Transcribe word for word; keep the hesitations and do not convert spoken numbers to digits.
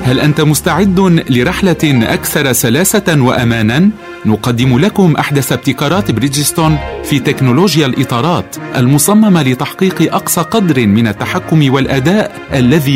هل أنت مستعد لرحلة أكثر سلاسة وأمانا؟ نقدم لكم أحدث ابتكارات بريدجستون في تكنولوجيا الإطارات المصممة لتحقيق أقصى قدر من التحكم والأداء الذي